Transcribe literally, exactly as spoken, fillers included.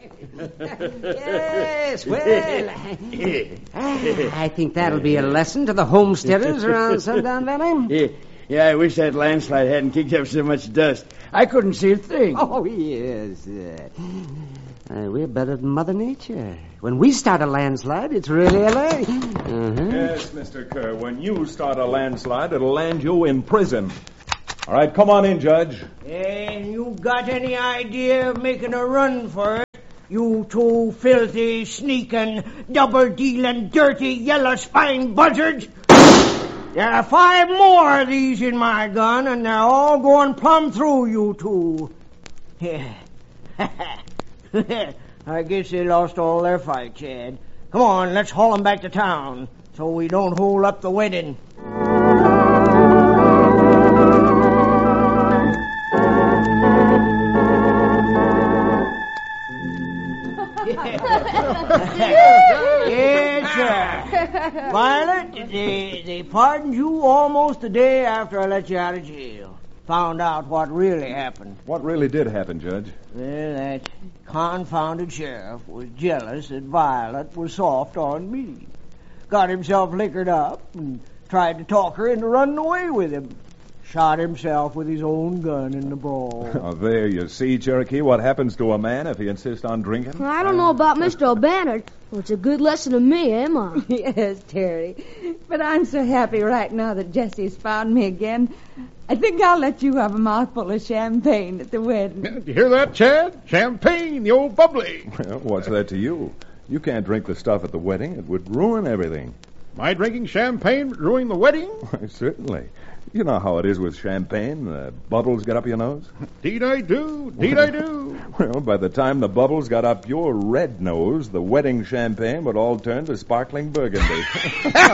Yes, well, I think that'll be a lesson to the homesteaders around Sundown Valley. Yeah, yeah, I wish that landslide hadn't kicked up so much dust. I couldn't see a thing. Oh, yes. Uh, uh, we're better than Mother Nature. When we start a landslide, it's really a lie. Uh-huh. Yes, Mister Kerr, when you start a landslide, it'll land you in prison. All right, come on in, Judge. And you got any idea of making a run for it? You two filthy, sneaking, double-dealing, dirty, yellow-spined buzzards. There are five more of these in my gun, and they're all going plumb through you two. Yeah. I guess they lost all their fight, Chad. Come on, let's haul them back to town so we don't hold up the wedding. Yes, sir. Violet, they, they pardoned you almost a day after I let you out of jail. Found out what really happened. What really did happen, Judge? Well, that confounded sheriff was jealous that Violet was soft on me. Got himself liquored up and tried to talk her into running away with him. Shot himself with his own gun in the brawl. Oh, there you see, Cherokee, what happens to a man if he insists on drinking. I don't know about Mister O'Bannon. Well, it's a good lesson to me, am I? Yes, Terry. But I'm so happy right now that Jesse's found me again. I think I'll let you have a mouthful of champagne at the wedding. Did you hear that, Chad? Champagne, the old bubbly. Well, what's that to you? You can't drink the stuff at the wedding. It would ruin everything. My drinking champagne ruin the wedding? Certainly. You know how it is with champagne. The bubbles get up your nose. Deed I do. Deed I do. Well, by the time the bubbles got up your red nose, the wedding champagne would all turn to sparkling burgundy.